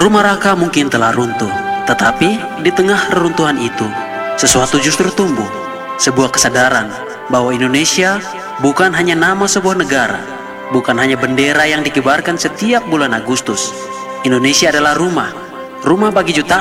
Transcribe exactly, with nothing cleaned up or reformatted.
Rumah Raka mungkin telah runtuh, tetapi di tengah reruntuhan itu, sesuatu justru tumbuh. Sebuah kesadaran bahwa Indonesia bukan hanya nama sebuah negara, bukan hanya bendera yang dikibarkan setiap bulan Agustus. Indonesia adalah rumah, rumah bagi jutaan